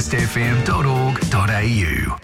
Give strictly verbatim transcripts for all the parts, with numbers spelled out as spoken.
coast f m dot org dot a u.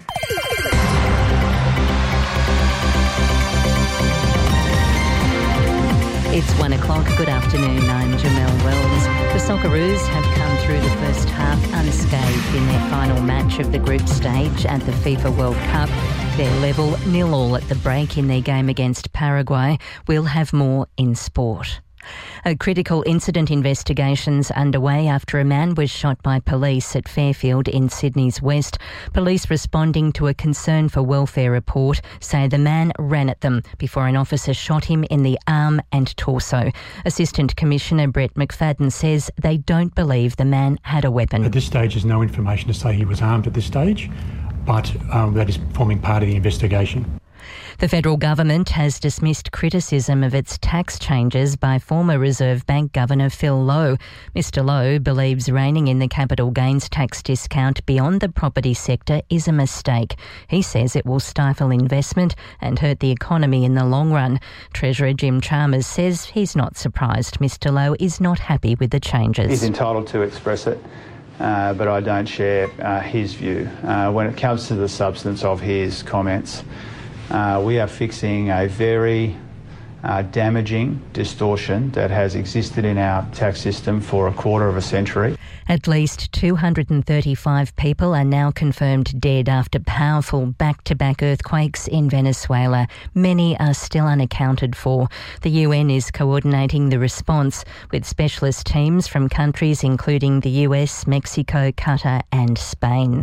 It's one o'clock. Good afternoon. I'm Jamelle Wells. The Socceroos have come through the first half unscathed in their final match of the group stage at the FIFA World Cup. They're level nil all at the break in their game against Paraguay. We'll have more in sport. A critical incident investigation's underway after a man was shot by police at Fairfield in Sydney's west. Police responding to a concern for welfare report say the man ran at them before an officer shot him in the arm and torso. Assistant Commissioner Brett McFadden says they don't believe the man had a weapon. At this stage, there's no information to say he was armed at this stage, but um, that is forming part of the investigation. The federal government has dismissed criticism of its tax changes by former Reserve Bank Governor Phil Lowe. Mister Lowe believes reining in the capital gains tax discount beyond the property sector is a mistake. He says it will stifle investment and hurt the economy in the long run. Treasurer Jim Chalmers says he's not surprised Mister Lowe is not happy with the changes. He's entitled to express it, uh, but I don't share uh, his view. Uh, when it comes to the substance of his comments, Uh, we are fixing a very uh, damaging distortion that has existed in our tax system for a quarter of a century. At least two hundred thirty-five people are now confirmed dead after powerful back-to-back earthquakes in Venezuela. Many are still unaccounted for. The U N is coordinating the response with specialist teams from countries including the U S, Mexico, Qatar and Spain.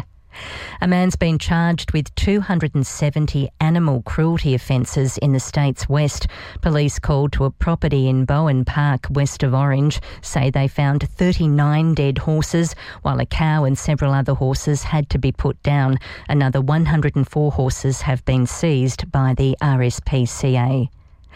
A man's been charged with two hundred seventy animal cruelty offences in the state's west. Police called to a property in Bowen Park, west of Orange, say they found thirty-nine dead horses, while a cow and several other horses had to be put down. Another one hundred four horses have been seized by the R S P C A.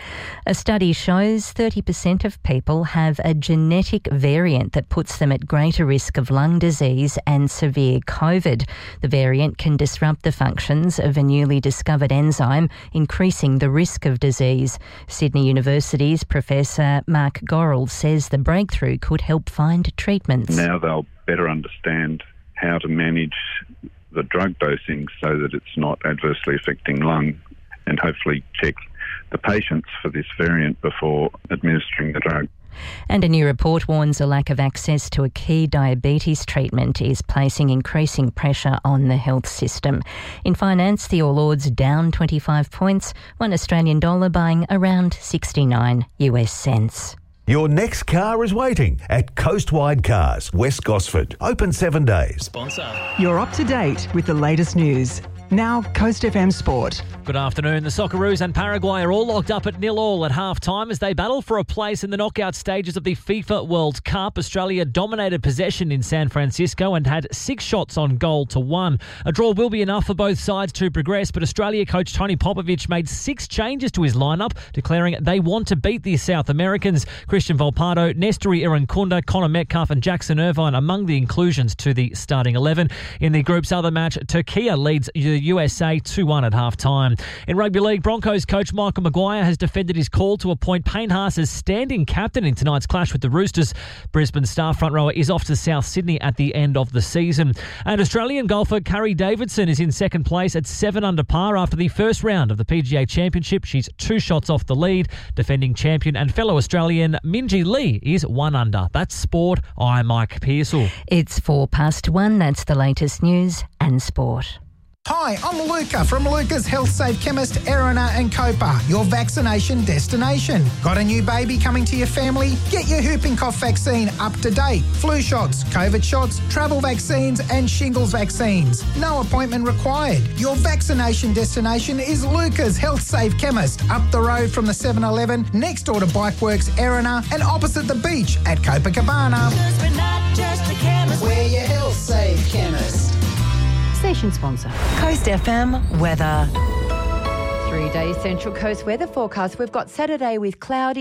A study shows thirty percent of people have a genetic variant that puts them at greater risk of lung disease and severe COVID. The variant can disrupt the functions of a newly discovered enzyme, increasing the risk of disease. Sydney University's Professor Mark Gorrell says the breakthrough could help find treatments. Now they'll better understand how to manage the drug dosing so that it's not adversely affecting lung, and hopefully check the patients for this variant before administering the drug. And a new report warns a lack of access to a key diabetes treatment is placing increasing pressure on the health system. In finance, the All Ords down twenty-five points, one Australian dollar buying around sixty-nine US cents. Your next car is waiting at Coastwide Cars, West Gosford. Open seven days. Sponsor. You're up to date with the latest news. Now, Coast F M Sport. Good afternoon. The Socceroos and Paraguay are all locked up at nil all at half-time as they battle for a place in the knockout stages of the FIFA World Cup. Australia dominated possession in San Francisco and had six shots on goal to one. A draw will be enough for both sides to progress, but Australia coach Tony Popovic made six changes to his lineup, declaring they want to beat the South Americans. Christian Volpato, Nestori Irankunda, Connor Metcalf and Jackson Irvine among the inclusions to the starting eleven. In the group's other match, Turkey leads the U S A two one at half-time. In rugby league, Broncos coach Michael Maguire has defended his call to appoint Payne Haas as standing captain in tonight's clash with the Roosters. Brisbane star front rower is off to South Sydney at the end of the season. And Australian golfer Carrie Davidson is in second place at seven under par after the first round of the P G A Championship. She's two shots off the lead. Defending champion and fellow Australian Minjee Lee is one under. That's sport. I'm Mike Pearsall. It's four past one. That's the latest news and sport. Hi, I'm Luca from Luca's Health Safe Chemist, Erina and Copa, your vaccination destination. Got a new baby coming to your family? Get your whooping cough vaccine up to date. Flu shots, COVID shots, travel vaccines and shingles vaccines. No appointment required. Your vaccination destination is Luca's Health Safe Chemist, up the road from the seven eleven, next door to Bikeworks, Erina and opposite the beach at Copacabana. Because we're not just a chemist, we're your Health Safe Chemist. Station sponsor. Coast F M weather. Three-day Central Coast weather forecast. We've got Saturday with cloudy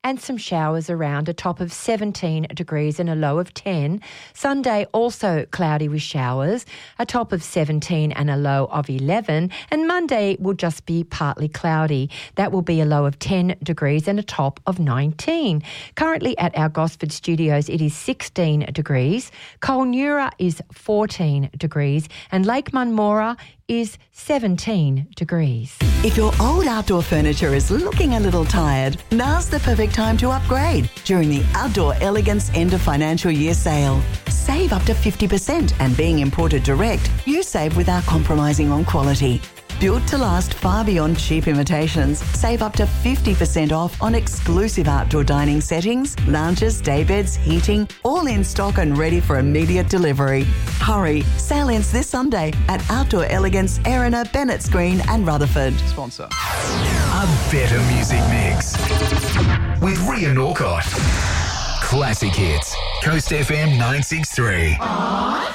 and some showers around, a top of seventeen degrees and a low of ten. Sunday also cloudy with showers, a top of seventeen and a low of eleven. And Monday will just be partly cloudy. That will be a low of ten degrees and a top of nineteen. Currently at our Gosford studios, it is sixteen degrees. Colnura is fourteen degrees and Lake Munmora is seventeen degrees. If your old outdoor furniture is looking a little tired, now's the perfect time to upgrade during the Outdoor Elegance End of Financial Year sale. Save up to fifty percent, and being imported direct, you save without compromising on quality. Built to last far beyond cheap imitations, save up to fifty percent off on exclusive outdoor dining settings, lounges, daybeds, heating, all in stock and ready for immediate delivery. Hurry, sale ends this Sunday at Outdoor Elegance, Erina, Bennetts Green and Rutherford. Sponsor. A better music mix with Ria Norcott. Classic hits. Coast F M nine six three.